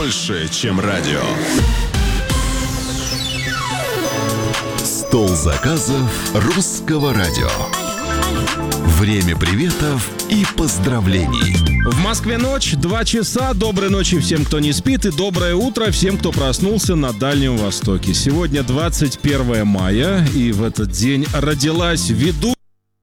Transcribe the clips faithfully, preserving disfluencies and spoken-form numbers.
больше, чем радио. Стол заказов русского радио. Время приветов и поздравлений. В Москве ночь, два часа. Доброй ночи всем, кто не спит, и доброе утро всем, кто проснулся на Дальнем Востоке. Сегодня двадцать первое мая, и в этот день родилась ведущая...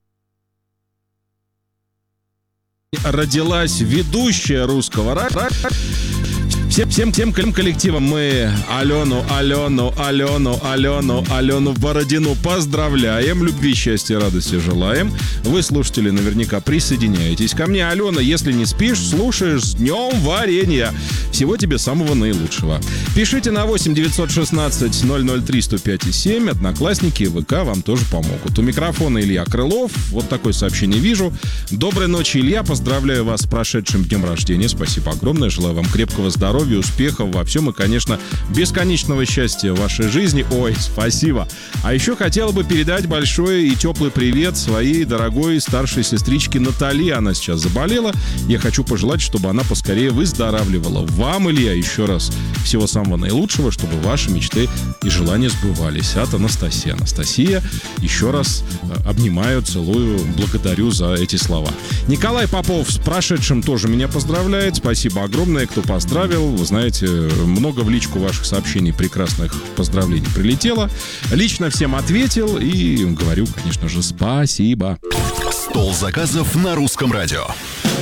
Родилась ведущая русского радио. Всем, всем тем коллективам мы Алену, Алену, Алену, Алену, Алену Бородину поздравляем. Любви, счастья, радости желаем. Вы, слушатели, наверняка присоединяетесь ко мне. Алена, если не спишь, слушаешь, с днем варенья. Всего тебе самого наилучшего. Пишите на восемь девятьсот шестнадцать ноль ноль три сто пять и семь. Одноклассники и ВК вам тоже помогут. У микрофона Илья Крылов. Вот такое сообщение вижу. Доброй ночи, Илья. Поздравляю вас с прошедшим днем рождения. Спасибо огромное. Желаю вам крепкого здоровья, успехов во всем и, конечно, бесконечного счастья в вашей жизни. Ой, спасибо. А еще хотела бы передать большой и теплый привет своей дорогой старшей сестричке Наталье. Она сейчас заболела. Я хочу пожелать, чтобы она поскорее выздоравливала. Вам, Илья, еще раз всего самого наилучшего, чтобы ваши мечты и желания сбывались. От Анастасии. Анастасия, еще раз обнимаю, целую, благодарю за эти слова. Николай Попов с прошедшим тоже меня поздравляет. Спасибо огромное, кто поздравил. Вы знаете, много в личку ваших сообщений прекрасных поздравлений прилетело. Лично всем ответил и говорю, конечно же, спасибо. Стол заказов на русском радио.